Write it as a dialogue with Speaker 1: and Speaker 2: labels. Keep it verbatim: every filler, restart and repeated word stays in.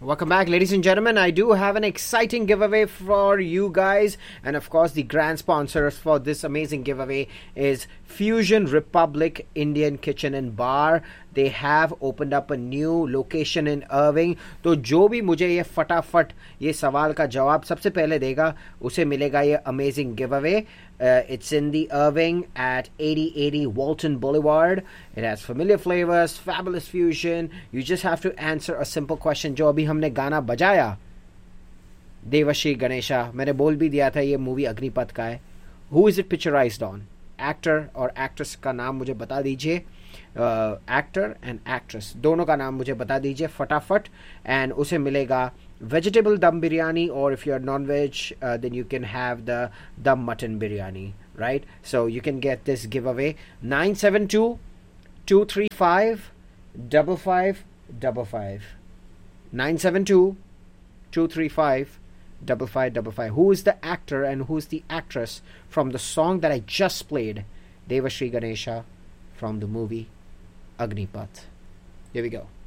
Speaker 1: Welcome back, ladies and gentlemen. I do have an exciting giveaway for you guys, and of course the grand sponsors for this amazing giveaway is Fusion Republic Indian Kitchen and Bar. They have opened up a new location in Irving. तो जो भी मुझे ये फटाफट ये सवाल का जवाब सबसे पहले देगा उसे मिलेगा ये amazing giveaway. Uh, it's in the Irving at eighty eighty Walton Boulevard. It has familiar flavors, fabulous fusion. You just have to answer a simple question. जो अभी हमने गाना बजाया देवश्री गणेशा, मैंने बोल भी दिया था ये मूवी अग्निपथ का है. Who is it picturized on? Actor और एक्ट्रेस का नाम मुझे बता दीजिए. एक्टर एंड एक्ट्रेस दोनों का नाम मुझे बता दीजिए फटाफट, एंड उसे मिलेगा vegetable dum biryani, or if you're non-veg, uh, then you can have the dum mutton biryani, right? So you can get this giveaway. nine seven two, two three five, five five five five. nine seven two, two three five, five five five five. Who is the actor and who's the actress from the song that I just played, Devashri Ganesha, from the movie Agnipath? Here we go.